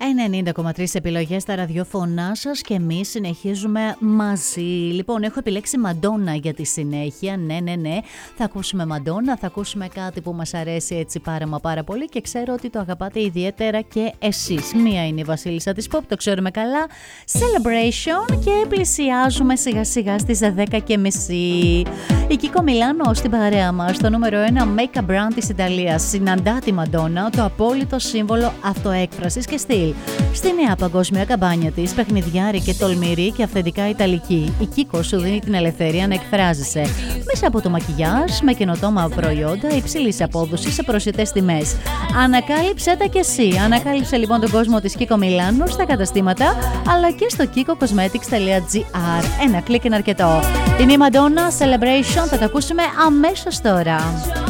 90,3 επιλογές στα ραδιόφωνά σας και εμείς συνεχίζουμε μαζί. Λοιπόν, έχω επιλέξει Μαντόνα για τη συνέχεια. Ναι. Θα ακούσουμε Μαντόνα, θα ακούσουμε κάτι που μας αρέσει έτσι πάρα πολύ και ξέρω ότι το αγαπάτε ιδιαίτερα και εσείς. Μία είναι η βασίλισσα της pop, το ξέρουμε καλά. Celebration και πλησιάζουμε σιγά σιγά στις 10:30. Η Κίκο Μιλάνο στην παρέα μας, το νούμερο 1 make-up brand της Ιταλίας. Συναντά τη Μαντόνα, το απόλυτο σύμβολο αυτοέκφρασης και στυλ. Στη νέα παγκόσμια καμπάνια της, παιχνιδιάρη και τολμηρή και αυθεντικά ιταλική, η Κίκο σου δίνει την ελευθερία να εκφράζεσαι. Μέσα από το μακιγιάζ, με καινοτόμα προϊόντα υψηλής απόδοσης σε προσιτές τιμές. Ανακάλυψέ τα κι εσύ. Ανακάλυψε λοιπόν τον κόσμο της Κίκο Μιλάνο στα καταστήματα, αλλά και στο kikocosmetics.gr. Ένα κλικ είναι αρκετό. Είναι η Madonna Celebration, θα τα ακούσουμε αμέσως τώρα.